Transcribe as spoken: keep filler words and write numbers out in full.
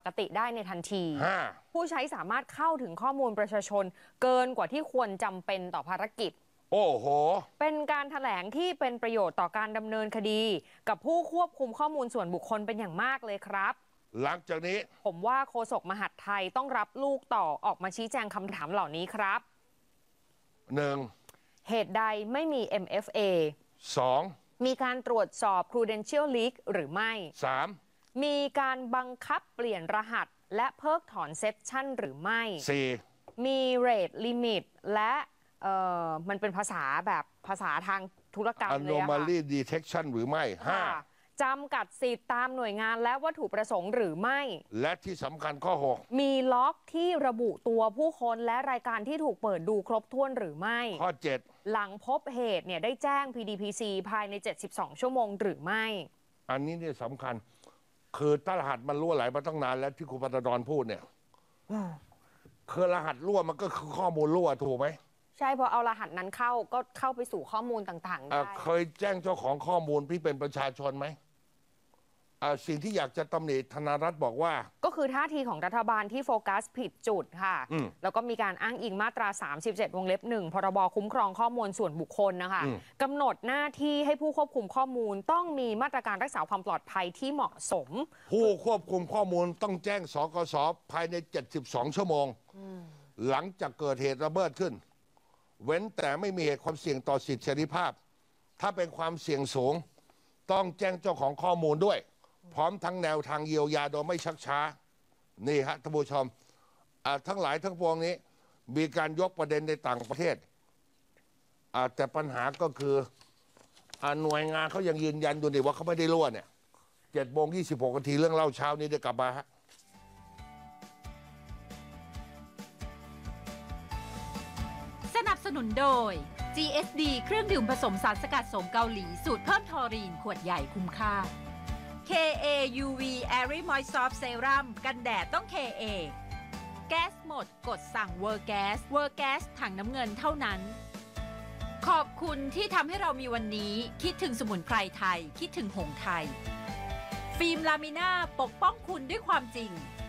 ปกติได้ในทันทีผู้ใช้สามารถเข้าถึงข้อมูลประชาชนเกินกว่าที่ควรจำเป็นต่อภารกิจโอ้โหเป็นการแถลงที่เป็นประโยชน์ต่อการดำเนินคดีกับผู้ควบคุมข้อมูลส่วนบุคคลเป็นอย่างมากเลยครับหลังจากนี้ผมว่าโฆษกมหาดไทยต้องรับลูกต่อออกมาชี้แจงคำถามเหล่านี้ครับหนึ่งเหตุใดไม่มี เอ็ม เอฟ เอสองมีการตรวจสอบ Prudential Leak หรือไม่สามมีการบังคับเปลี่ยนรหัสและเพิกถอนเซสชั่นหรือไม่สี่มีเรทลิมิตและเอ่อมันเป็นภาษาแบบภาษาทางธุรกรรมเลยอะค่ะ Anomaly Detection หรือไม่ห้าจำกัดสิทธิ์ตามหน่วยงานและวัตถุประสงค์หรือไม่และที่สำคัญข้อหกมีล็อกที่ระบุตัวผู้คนและรายการที่ถูกเปิดดูครบถ้วนหรือไม่ข้อเจ็ดหลังพบเหตุเนี่ยได้แจ้ง พี ดี พี ซี ภายในเจ็ดสิบสองชั่วโมงหรือไม่อันนี้เนี่ยสำคัญคือถ้ารหัสมันรั่วไหลมาตั้งนานแล้วที่คุณปตดรพูดเนี่ยคือรหัสรั่วมันก็คือข้อมูลรั่วถูกไหมใช่พอเอารหัสนั้นเข้าก็เข้าไปสู่ข้อมูลต่างๆได้เคยแจ้งเจ้าของข้อมูลที่เป็นประชาชนไหมสิ่งที่อยากจะตำหนิธนารัตน์บอกว่าก็คือท่าทีของรัฐบาลที่โฟกัสผิดจุดค่ะแล้วก็มีการอ้างอิงมาตราสามสิบเจ็ดวงเล็บหนึ่งพรบคุ้มครองข้อมูลส่วนบุคคลนะคะกำหนดหน้าที่ให้ผู้ควบคุมข้อมูลต้องมีมาตรการรักษาความปลอดภัยที่เหมาะสมผู้ควบคุมข้อมูลต้องแจ้งสกส.ภายในเจ็ดสิบสองชั่วโมงหลังจากเกิดเหตุระเบิดขึ้นเว้นแต่ไม่มีเหตุความเสี่ยงต่อสิทธิเสรีภาพถ้าเป็นความเสี่ยงสูงต้องแจ้งเจ้าของข้อมูลด้วยพร้อมทั้งแนวทางเยียวยาโดยไม่ชักช้านี่ฮะท่านผู้ชมทั้งหลายทั้งปวงนี้มีการยกประเด็นในต่างประเทศแต่ปัญหาก็คือหน่วยงานเขายังยืนยันอยู่นี่ว่าเขาไม่ได้รั่วเนี่ยเจ็ดโมงยี่สิบหกนาทีเรื่องเล่าเช้านี้ได้กลับมาฮะสนับสนุนโดย จี เอส ดี เครื่องดื่มผสมสารสกัดโสมเกาหลีสูตรเพิ่มทอรีนขวดใหญ่คุ้มค่า เค เอ ยู วี Airy Moist Soft Serum กันแดดต้อง เค เอ แก๊สหมดกดสั่ง World Gas World Gas ถังน้ำเงินเท่านั้นขอบคุณที่ทำให้เรามีวันนี้คิดถึงสมุนไพรไทยคิดถึงหงส์ไทยฟิล์มลามิน่าปกป้องคุณด้วยความจริง